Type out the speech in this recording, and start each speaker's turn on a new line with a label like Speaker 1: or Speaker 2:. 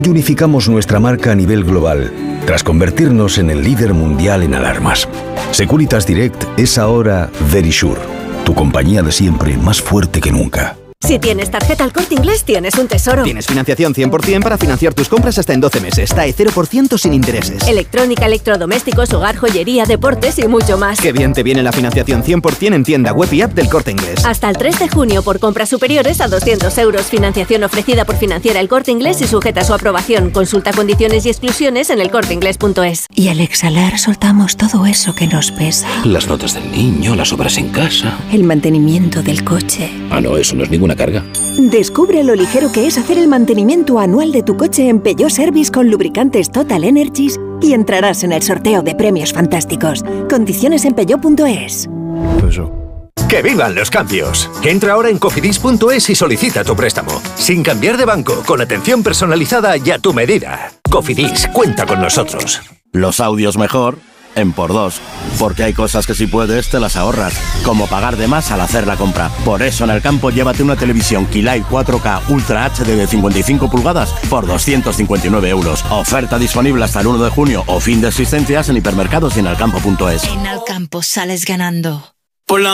Speaker 1: Unificamos nuestra marca a nivel global, tras convertirnos en el líder mundial en alarmas. Securitas Direct es ahora Verisure, tu compañía de siempre más fuerte que nunca.
Speaker 2: Si tienes tarjeta El Corte Inglés, tienes un tesoro.
Speaker 3: Tienes financiación 100% para financiar tus compras hasta en 12 meses. TAE 0% sin intereses.
Speaker 2: Electrónica, electrodomésticos, hogar, joyería, deportes y mucho más.
Speaker 3: Qué bien te viene la financiación 100% en tienda web y app del Corte Inglés.
Speaker 2: Hasta el 3 de junio por compras superiores a 200 euros. Financiación ofrecida por Financiera El Corte Inglés y sujeta a su aprobación. Consulta condiciones y exclusiones en elcorteinglés.es.
Speaker 4: Y al exhalar soltamos todo eso que nos pesa.
Speaker 5: Las notas del niño, las obras en casa.
Speaker 4: El mantenimiento del coche.
Speaker 5: Ah, no, eso no es ninguna carga.
Speaker 4: Descubre lo ligero que es hacer el mantenimiento anual de tu coche en Peugeot Service con lubricantes Total Energies y entrarás en el sorteo de premios fantásticos. Condiciones en peugeot.es.
Speaker 6: ¡Que vivan los cambios! Entra ahora en cofidis.es y solicita tu préstamo. Sin cambiar de banco, con atención personalizada y a tu medida. Cofidis, cuenta con nosotros.
Speaker 7: Los audios mejor en por dos, porque hay cosas que si puedes te las ahorras, como pagar de más al hacer la compra. Por eso en el campo llévate una televisión Kilai 4K Ultra HD de 55 pulgadas por 259 euros. Oferta disponible hasta el 1 de junio o fin de existencias en hipermercados y en elcampo.es.
Speaker 8: En Alcampo sales ganando.